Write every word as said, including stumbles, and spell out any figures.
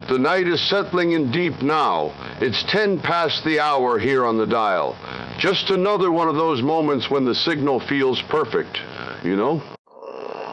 The night is settling in deep now. It's ten past the hour here on the dial. Just another one of those moments when the signal feels perfect, you know?